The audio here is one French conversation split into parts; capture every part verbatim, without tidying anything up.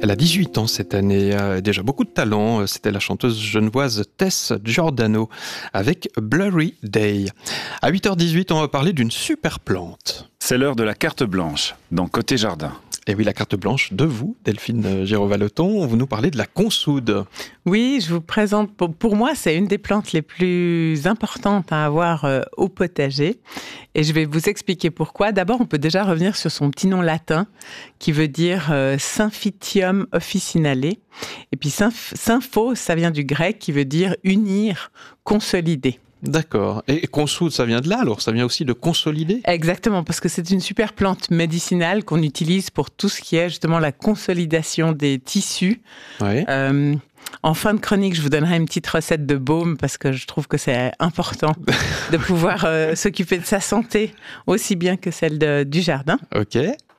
Elle a dix-huit ans cette année, euh, déjà beaucoup de talent. C'était la chanteuse genevoise Tess Giordano avec Blurry Day. À huit heures dix-huit, on va parler d'une super plante. C'est l'heure de la carte blanche dans Côté Jardin. Et oui, la carte blanche de vous, Delphine Girod-Vallotton, vous nous parlez de la consoude. Oui, je vous présente, pour, pour moi, c'est une des plantes les plus importantes à avoir euh, au potager. Et je vais vous expliquer pourquoi. D'abord, on peut déjà revenir sur son petit nom latin, qui veut dire euh, Symphytium officinale. Et puis symph- sympho, ça vient du grec, qui veut dire unir, consolider. D'accord. Et consoude, ça vient de là, alors ça vient aussi de consolider ? Exactement, parce que c'est une super plante médicinale qu'on utilise pour tout ce qui est justement la consolidation des tissus. Oui. Euh, en fin de chronique, je vous donnerai une petite recette de baume parce que je trouve que c'est important de pouvoir euh, s'occuper de sa santé aussi bien que celle de, du jardin. Ok.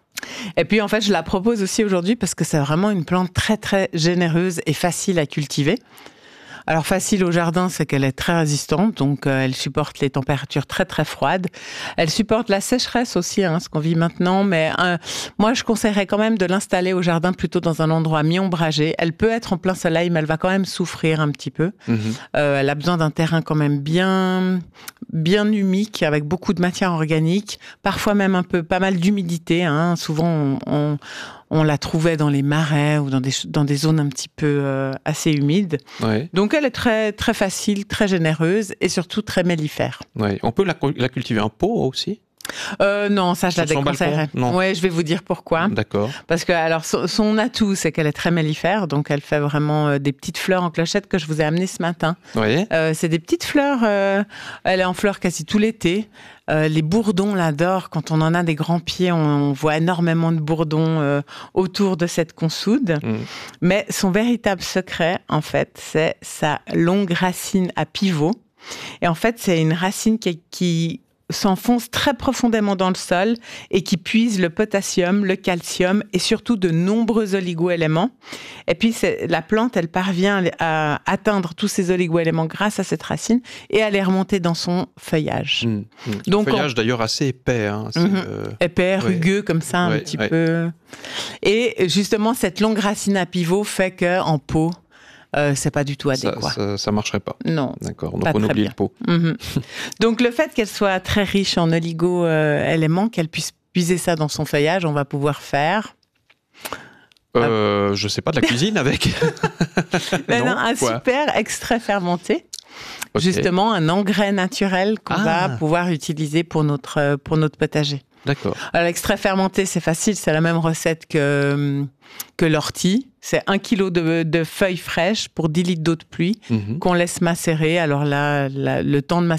Et puis en fait, je la propose aussi aujourd'hui parce que c'est vraiment une plante très très généreuse et facile à cultiver. Alors facile au jardin, c'est qu'elle est très résistante, donc euh, elle supporte les températures très très froides. Elle supporte la sécheresse aussi, hein, ce qu'on vit maintenant, mais euh, moi je conseillerais quand même de l'installer au jardin plutôt dans un endroit mi-ombragé. Elle peut être en plein soleil, mais elle va quand même souffrir un petit peu. Mm-hmm. Euh, elle a besoin d'un terrain quand même bien, bien humique, avec beaucoup de matière organique, parfois même un peu pas mal d'humidité. Hein. Souvent on, on On la trouvait dans les marais ou dans des, dans des zones un petit peu euh, assez humides. Ouais. Donc, elle est très, très facile, très généreuse et surtout très mellifère. Ouais. On peut la, la cultiver en pot aussi ? Euh, non, ça je la déconseillerais. Ouais, je vais vous dire pourquoi. D'accord. Parce que alors son, son atout, c'est qu'elle est très mellifère, donc elle fait vraiment euh, des petites fleurs en clochette que je vous ai amenées ce matin. Oui. Euh, c'est des petites fleurs. Euh, elle est en fleurs quasi tout l'été. Euh, les bourdons l'adorent. Quand on en a des grands pieds, on, on voit énormément de bourdons euh, autour de cette consoude. Mm. Mais son véritable secret, en fait, c'est sa longue racine à pivot. Et en fait, c'est une racine qui, qui s'enfonce très profondément dans le sol et qui puise le potassium, le calcium et surtout de nombreux oligo-éléments. Et puis, c'est, la plante, elle parvient à atteindre tous ces oligo-éléments grâce à cette racine et à les remonter dans son feuillage. Mmh, mmh. Donc, un feuillage on... d'ailleurs assez épais. Hein, c'est, mmh, euh... épais, rugueux, ouais. Comme ça, ouais, un petit ouais. peu. Et justement, cette longue racine à pivot fait qu'en pot, Euh, c'est pas du tout adéquat. Ça, ça, ça marcherait pas. Non. D'accord. Donc on oublie bien. le pot. Mm-hmm. Donc le fait qu'elle soit très riche en oligo-éléments, qu'elle puisse puiser ça dans son feuillage, on va pouvoir faire. Euh, ah. Je sais pas, de la cuisine avec. Ben non, non, un quoi? Super extrait fermenté. Okay. Justement, un engrais naturel qu'on ah. va pouvoir utiliser pour notre pour notre potager. D'accord. Alors, l'extrait fermenté, c'est facile, c'est la même recette que, que l'ortie. C'est un kilo de, de feuilles fraîches pour dix litres d'eau de pluie mm-hmm. qu'on laisse macérer. Alors là, la, le temps de